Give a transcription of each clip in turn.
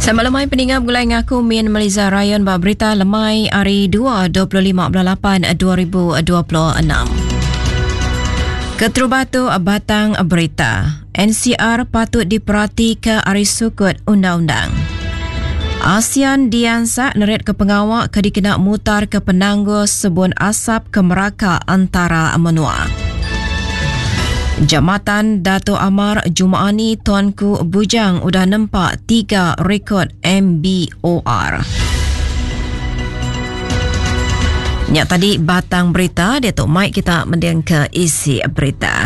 Selamat lemai pendengar Gulai Ngaku Min Malaysia Rayon bab berita lemai hari 2 25/8 2026. Keterubatu Batang Berita. NCR patut diperhati ke hari sukut undang-undang. ASEAN diansak neret ke pengawak ke dikena mutar ke penangguh sebun asap ke Melaka antara menua. Jambatan Dato' Amar Jumaani Tuanku Bujang udah nampak 3 rekod MBOR. Nyak tadi batang berita, Dato' Mike kita mendengar ke isi berita.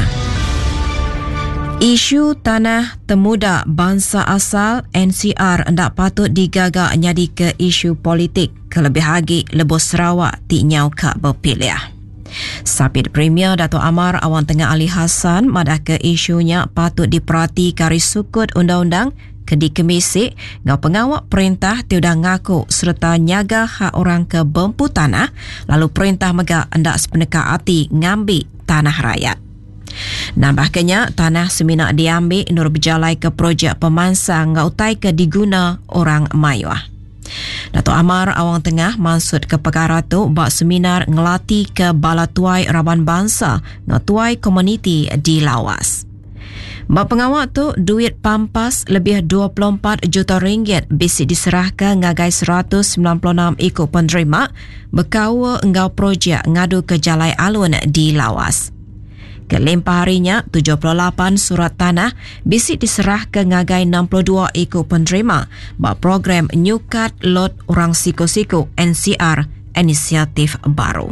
Isu tanah temuda bangsa asal NCR hendak patut digagak nyadi ke isu politik kelebih lagi Lebuh Sarawak ti nyau ka berpiliah. Sapit Premier Dato' Amar Awan Tengah Ali Hassan madah ke isunya patut diperhati kari sukut undang-undang kedi kemisik ngau pengawak perintah tiudah ngaku serta nyaga hak orang ke bempu tanah lalu perintah megak hendak sepeneka hati ngambil tanah rakyat. Nambahkannya tanah seminak diambil nur berjalai ke projek pemansang ngau utai ke diguna orang mayuah. Dato' Amar Awang Tengah maksud ke perkara tu bak seminar ngelatih ke bala tuai Raban Bangsa ngatuai komuniti di Lawas. Bak pengawak tu duit pampas lebih 24 juta ringgit bisi diserahkan ngagai 196 ikut penerima berkawa engau projek ngadu ke Jalai Alun di Lawas. Kelimpah harinya 78 surat tanah bisi diserah ke ngagai 62 ikut penerima bak program Nyukat Lot Orang Siku-Siku NCR inisiatif baru.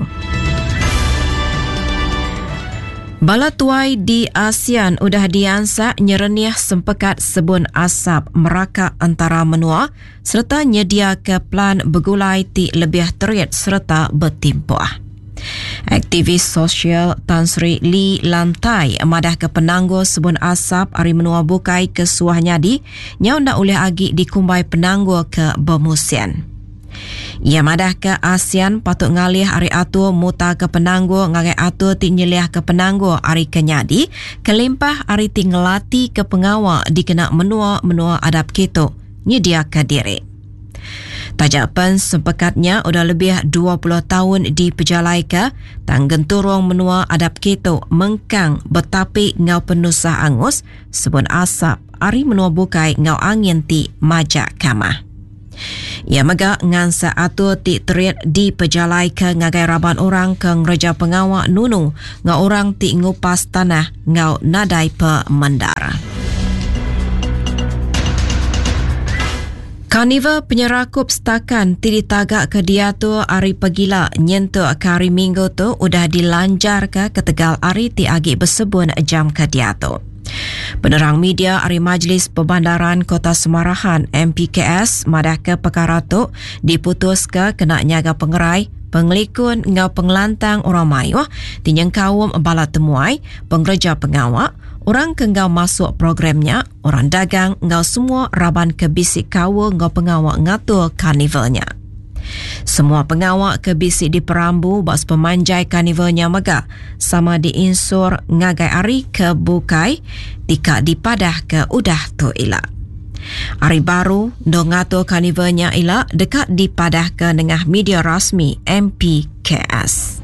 Bala tuai di ASEAN udah diansak nyereniah sempekat sebun asap Melaka antara menua serta nyedia ke plan bergulai ti lebih terit serta bertimpuah. Aktivis sosial Tan Sri Lee Lantai madah ke penangguh sebun asap hari menua bukai ke suah nyadi nyau ndak oleh agi dikumbai penangguh ke Bermusian. Ia madah ke ASEAN patut ngalih hari atur muta ke penangguh ngagai atur ti nyeliah ke penangguh hari kenyadi kelimpah hari ti ngelati ke pengawak dikena menua adab keto nyedia ke diri. Tajapan sempekatnya udah lebih 20 tahun di Pejalaika, tanggen turung menua adab keto mengkang betapi ngau penusah angus sebun asap ari menua bukai ngau angin ti majak kamah. Ia megak ngansa atur ti terit di Pejalaika ngagai raban orang ke ngereja pengawak nunu ngau orang ti ngupas tanah ngau nadai pemandar. Karnival penyerakup setakan ti ditagak ke diatur hari pagila nyentuh ke hari minggu tu udah dilanjar ke Tegal hari ti agi bersebun jam ke diatur. Penerang media hari Majlis Perbandaran Kota Semarahan MPKS madah ke perkara tu diputus ke kena nyaga pengerai pengelikun ngau pengelantang orang mayuh tinyang kawum bala temuai pengerja pengawak orang ke ngau masuk programnya, orang dagang ngau semua raban ke bisik kawa ngau pengawak ngatur karnivalnya. Semua pengawak ke bisik diperambu bas pemanjai karnivalnya megak sama diinsur ngagai ari ke bukai tika dipadah ke udah tu ilak. Hari baru do ngatur karnivalnya ilak dekat dipadah ke dengan media rasmi MPKS.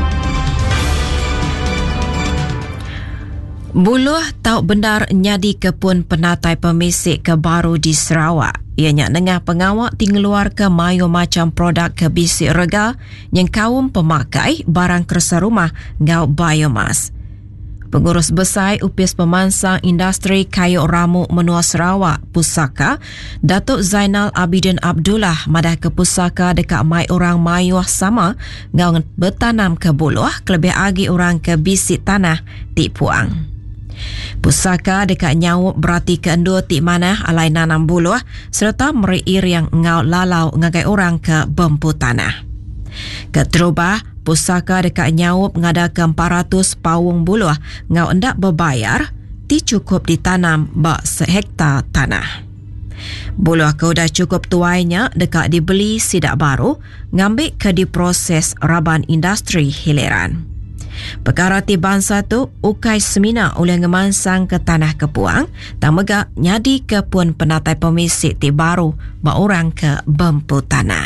Buluh tau benar nyadi kepun penatai pemisik ke baru di Sarawak. Ianya nengah pengawak tinggeluar ke mayo macam produk ke bisik rega yang kaum pemakai barang kerasa rumah ngau biomas. Pengurus besar Upis Pemansang Industri Kayu Ramu Menua Sarawak Pusaka Datuk Zainal Abidin Abdullah madah ke pusaka dekat mai orang mayuah sama ngau bertanam ke buluh kelebih agi orang ke bisik tanah ti puang. Pusaka dekat nyawuk berarti keendua ti manah alai nanam buluh serta meriir yang ngau lalau ngagai orang ke bempu tanah. Keterubah pusaka dekat nyawuk ngada ke 400 pawung buluh ngau endak berbayar ti cukup ditanam bak sehektar tanah. Buluh ke udah cukup tuainya dekat dibeli sidak baru ngambil ke diproses raban industri hileran. Perkara ti bangsa tu ukai semina oleh ngemansang ke tanah kepuang tak megak nyadi ke pun penatai pemisik ti baru ba orang ke bempu tanah.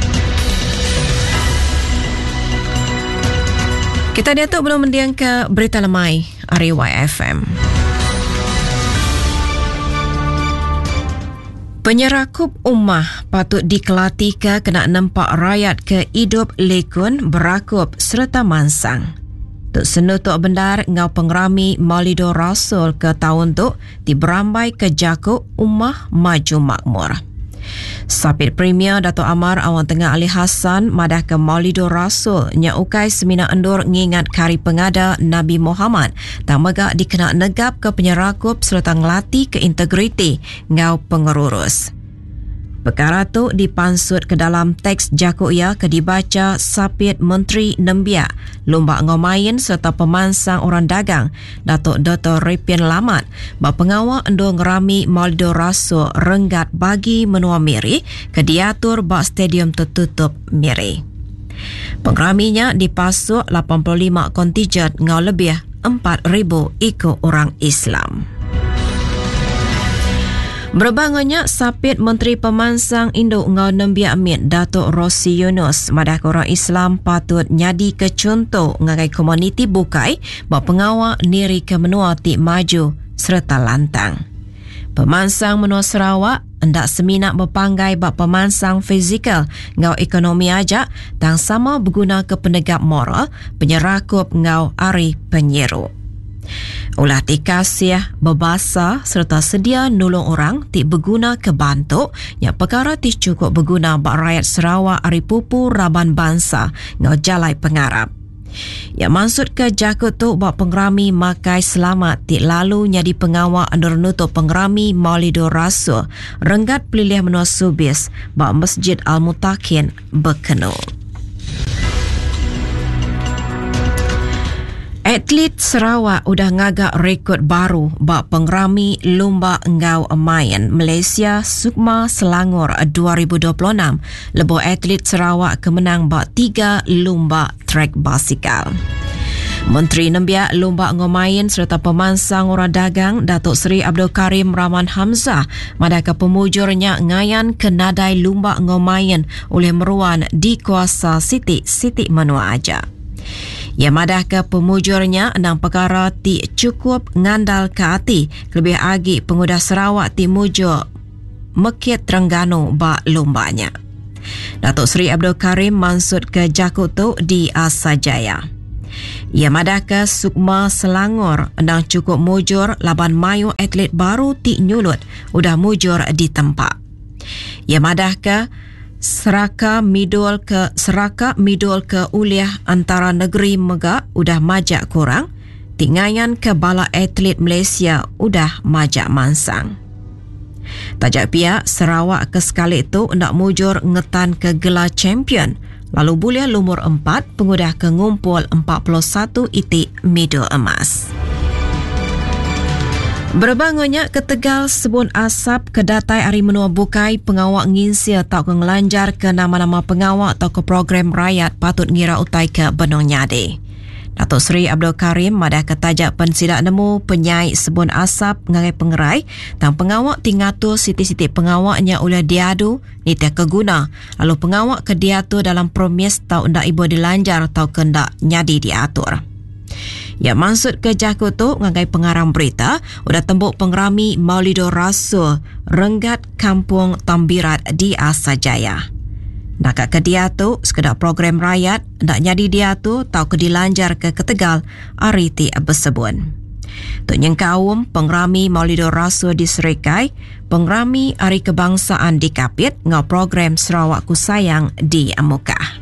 Kita diatuk belum mendiang ke berita lemai Ariwai FM. Penyerakup ummah patut dikelati ke kena nampak rakyat ke hidup lekun berakup serta mansang. Tuk Senu Tok Bendar ngau pengerami Maulidur Rasul ke tahun tu diberambai ke jakuk ummah maju makmur. Sapit Premier Dato' Amar Awang Tengah Ali Hassan madah ke Maulidur Rasul nya ukai semina endur ngingat kari pengada Nabi Muhammad tak megak dikena negap ke penyerakup serta ngelatih ke integriti ngau pengerurus. Perkara tu dipansut ke dalam teks jakuk ia ke dibaca Sapit Menteri Nembia, Lomba Ngomain serta pemansang orang dagang Datuk Dr. Ripian Lamat ba pengawal endor ngerami Maulidur Rasul renggat bagi menua Miri ke diatur ba stadium tertutup Miri. Pengeraminya dipasuk 85 kontijen ngau lebih 4,000 ikut orang Islam. Berbangunnya Sapit Menteri Pemansang Induk Ngau Nembia Amit Datuk Rosi Yunus madah orang Islam patut nyadi ke contoh ngagai komuniti bukai buat pengawal niri ke menua ti maju serta lantang. Pemansang menua Sarawak hendak seminat berpanggai buat pemansang fizikal ngau ekonomi ajak tang sama berguna ke penegak moral penyerakup ngau ari penyeru. Ulah ti kasih, berbasa serta sedia nolong orang ti berguna ke bantuk yang perkara ti cukup berguna bak rakyat Sarawak ari pupu raban bangsa ngau jalai pengarap. Yang maksud ke jakut tu bak pengerami makai selamat ti lalu nyadi pengawal andur nutup pengerami Maulidur Rasul renggat pelilih menua Subis bak Masjid Al-Mutakin berkenu. Atlet Sarawak udah ngagak rekod baru bak pengerami Lomba Ngau Main Malaysia Sukma Selangor 2026. Lebo atlet Sarawak kemenang bak 3 lomba trek basikal. Menteri Nembia Lomba Ngomain serta pemansang orang dagang Datuk Seri Abdul Karim Rahman Hamzah madah ke pemujurnya ngayan ke nadai Lomba Ngomain oleh meruan di kuasa Siti Menua Aja. Ia madah ke pemujurnya enang perkara ti cukup ngandal ke hati lebih agi pengudah Sarawak ti mujur Mekit Terengganu bak lombanya. Datuk Seri Abdul Karim mansut ke jakut tu di Asajaya. Ia madah ke Sukma Selangor endang cukup mujur laban mayu atlet baru ti nyulut udah mujur di tempat. Ia madah ke Seraka midul ke uliah antara negeri megak udah majak kurang, tingayan ke bala atlet Malaysia udah majak mansang. Tajak pihak Sarawak ke sekali itu nak mujur ngetan ke gelar champion, lalu buliah lumur 4 pengudah ke ngumpul 41 itik medal emas. Berbangunnya ke Tegal sebun asap ke datai hari menua bukai pengawak nginsia tau ke ngelanjar ke nama-nama pengawak atau ke program rakyat patut ngira utai ke Benong Nyade. Datuk Seri Abdul Karim madah ke tajak pensidak nemu penyai sebun asap ngagai pengerai tang pengawak tingatur siti-siti pengawaknya ulah diadu ni tak keguna lalu pengawak ke diatur dalam promis tau ndak ibu dilanjar tau ke ndak nyadi diatur. Ya maksud ke jakut tu ngagai pengarang berita udah tembuk pengerami Maulidur Rasul renggat kampung Tambirat di Asajaya. Nak ke dia tu sekedar program rakyat nak nyadi dia tu tau ke dilanjar ke Tegal ariti bersebun. Tu nyengkaum pengerami Maulidur Rasul di Serikai, pengerami Hari Kebangsaan di Kapit ngau program Sarawak Ku Sayang di Amukah.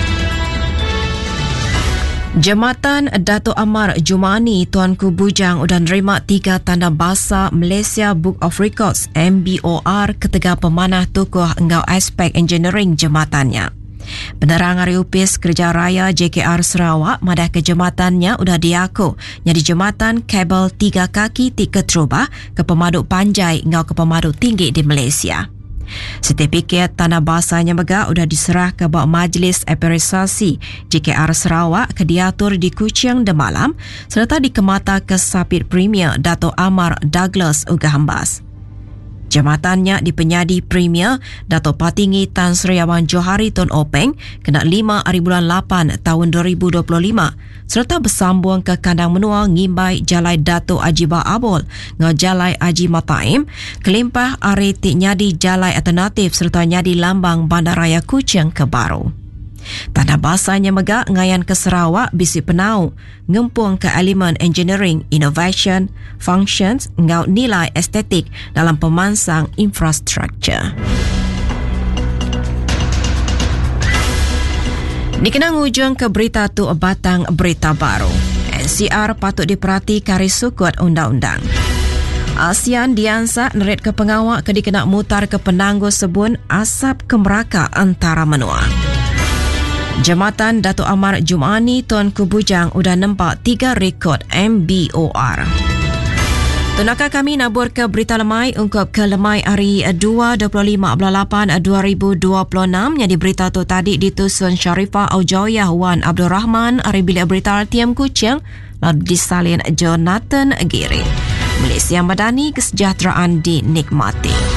Jambatan Dato' Amar Jumani Tuanku Bujang udah nerima 3 tanda bahasa Malaysia Book of Records MBOR ketika pemanah tukuh engau aspek engineering jembatannya. Penerang Hari Upis Kerja Raya JKR Sarawak madah ke jembatannya udah diaku jadi jembatan kabel 3 kaki 3 terubah ke pemaduk panjai engau ke pemaduk tinggi di Malaysia. Sertifikat tanah basahnya megah sudah diserah ke bawah Majlis Apresiasi JKR Sarawak ke diatur di Kuching Demalam serta dikemata ke Sapit Premier Dato' Amar Douglas Uga Hambas. Jamatannya di Penyadi Premier Dato' Patinggi Tan Sri Awan Johari Tun Openg kena 5 hari bulan 8 tahun 2025 serta bersambung ke kandang menua ngimbai Jalai Dato' Ajibah Abol ngau Jalai Haji Mataim kelimpah are tik nyadi Jalai Alternatif serta nyadi lambang Bandaraya Kuching ke baru. Tanah basahnya megah ngayan ke Sarawak bisi penau ngempung ke elemen engineering, innovation, functions ngau nilai estetik dalam pemansang infrastruktur. Dikenang hujung ke berita tu batang berita baru. NCR patut diperhati kari sukut undang-undang. ASEAN diansak nerit ke pengawak ke dikenak mutar ke penangguh sebun asap ke Melaka antara menua. Jambatan Dato' Amar Jumani Tuan Kubujang udah nampak 3 rekod MBOR. Tunakah kami nabur ke berita lemai ungkap ke lemai hari 2/25/8/2026 yang di berita tu tadi ditusun Sharifah Aujoyah Wan Abdul Rahman hari bilik berita RTM Kuching lalu disalin Jonathan Giri. Malaysia Madani, kesejahteraan dinikmati.